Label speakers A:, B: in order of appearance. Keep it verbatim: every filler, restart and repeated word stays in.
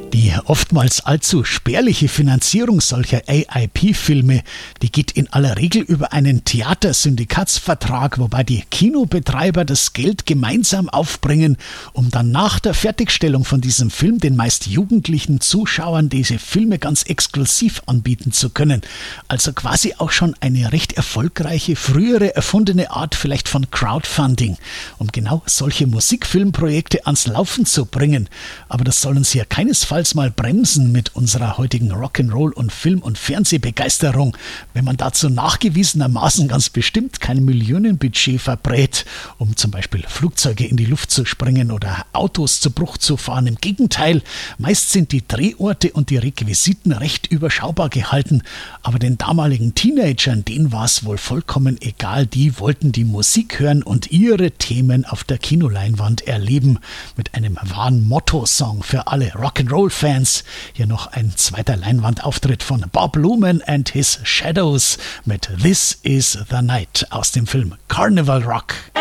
A: Die oftmals allzu spärliche Finanzierung solcher A I P-Filme, die geht in aller Regel über einen Theatersyndikatsvertrag, wobei die Kinobetreiber das Geld gemeinsam aufbringen, um dann nach der Fertigstellung von diesem Film den meist jugendlichen Zuschauern diese Filme ganz exklusiv anbieten zu können. Also quasi auch schon eine recht erfolgreiche, frühere erfundene Art vielleicht von Crowdfunding, um genau solche Musikfilmprojekte ans Laufen zu bringen. Aber das soll uns hier keinesfalls mal bremsen mit unserer heutigen Rock'n'Roll- und Film- und Fernsehbegeisterung, wenn man dazu nachgewiesenermaßen ganz bestimmt kein Millionenbudget verbrät, um zum Beispiel Flugzeuge in die Luft zu sprengen oder Autos zu Bruch zu fahren. Im Gegenteil, meist sind die Drehorte und die Requisiten recht überschaubar gehalten, aber den damaligen Teenagern, denen war es wohl vollkommen egal, die wollten die Musik hören und ihre Themen auf der Kinoleinwand erleben, mit einem wahren Motto-Song für alle Rock'n'Roll Fans. Hier noch ein zweiter Leinwandauftritt von Bob Luman and his Shadows mit This is the Night aus dem Film Carnival Rock.